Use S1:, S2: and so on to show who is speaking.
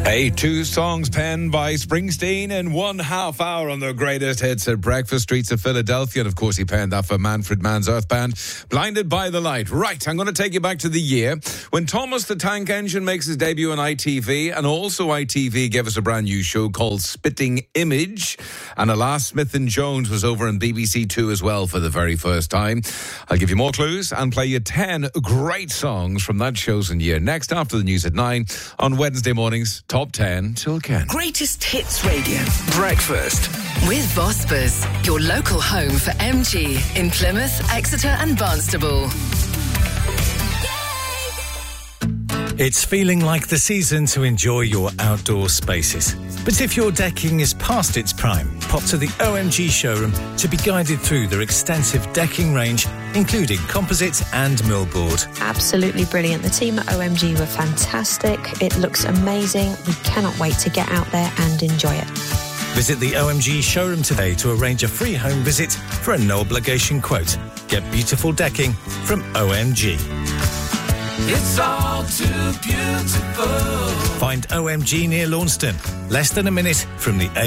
S1: Hey, two songs penned by Springsteen in 1.5 hour on the greatest hits at breakfast streets of Philadelphia. And of course, he penned that for Manfred Mann's Earth Band, Blinded by the Light. Right, I'm going to take you back to the year when Thomas the Tank Engine makes his debut on ITV, and also ITV gave us a brand new show called Spitting Image. And alas, Smith & Jones was over on BBC Two as well for the very first time. I'll give you more clues and play you 10 great songs from that chosen year. Next, after the news at 9 on Wednesday mornings, Top 10 till Ken.
S2: Greatest Hits Radio.
S3: Breakfast
S2: With Vosper's, your local home for MG in Plymouth, Exeter and Barnstable.
S4: It's feeling like the season to enjoy your outdoor spaces. But if your decking is past its prime, pop to the OMG showroom to be guided through their extensive decking range, including composite and millboard.
S5: Absolutely brilliant. The team at OMG were fantastic. It looks amazing. We cannot wait to get out there and enjoy it.
S4: Visit the OMG showroom today to arrange a free home visit for a no-obligation quote. Get beautiful decking from OMG.
S3: It's all too beautiful.
S4: Find OMG near Launceston, less than a minute from the